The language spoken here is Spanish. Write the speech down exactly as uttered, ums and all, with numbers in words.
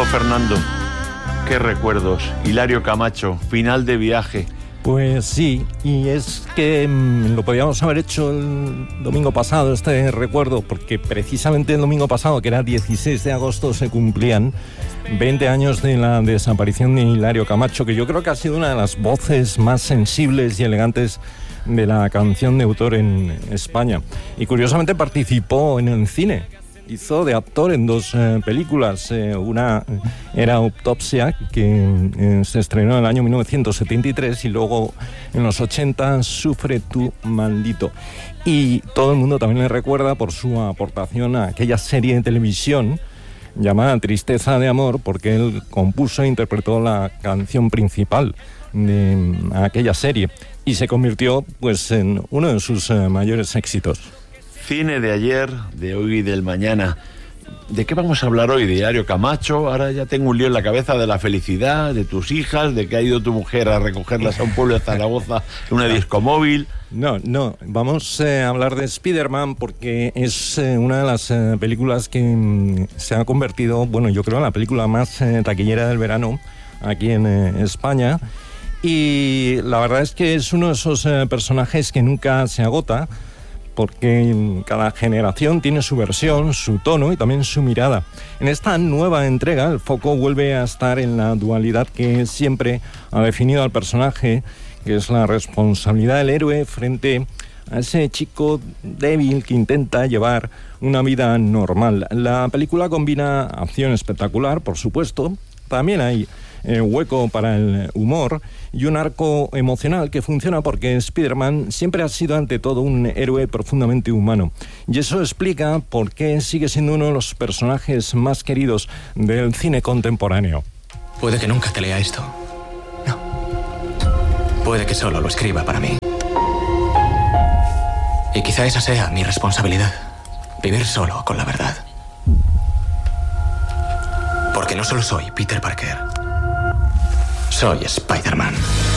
tiempo, Fernando. Qué recuerdos. Hilario Camacho, final de viaje. Pues sí, y es que mmm, lo podíamos haber hecho el domingo pasado, este recuerdo, porque precisamente el domingo pasado, que era dieciséis de agosto, se cumplían veinte años de la desaparición de Hilario Camacho, que yo creo que ha sido una de las voces más sensibles y elegantes de la canción de autor en España. Y curiosamente participó en el cine. Hizo de actor en dos eh, películas. Eh, una era Autopsia, que eh, se estrenó en el año mil novecientos setenta y tres, y luego en los ochenta, Sufre tu maldito. Y todo el mundo también le recuerda por su aportación a aquella serie de televisión llamada Tristeza de Amor, porque él compuso e interpretó la canción principal de aquella serie y se convirtió pues en uno de sus eh, mayores éxitos. Cine de ayer, de hoy y del mañana. ¿De qué vamos a hablar hoy? De Hilario Camacho. Ahora ya tengo un lío en la cabeza de la felicidad, de tus hijas, de que ha ido tu mujer a recogerlas a un pueblo de Zaragoza en una discomóvil. No, no, vamos eh, a hablar de Spider-Man porque es eh, una de las eh, películas que mm, se ha convertido, bueno, yo creo en la película más eh, taquillera del verano aquí en eh, España. Y la verdad es que es uno de esos eh, personajes que nunca se agota, porque cada generación tiene su versión, su tono y también su mirada. En esta nueva entrega, el foco vuelve a estar en la dualidad que siempre ha definido al personaje, que es la responsabilidad del héroe frente a ese chico débil que intenta llevar una vida normal. La película combina acción espectacular, por supuesto. También hay eh, hueco para el humor y un arco emocional que funciona porque Spider-Man siempre ha sido ante todo un héroe profundamente humano. Y eso explica por qué sigue siendo uno de los personajes más queridos del cine contemporáneo. Puede que nunca te lea esto. No. Puede que solo lo escriba para mí. Y quizá esa sea mi responsabilidad. Vivir solo con la verdad. Porque no solo soy Peter Parker. Soy Spider-Man.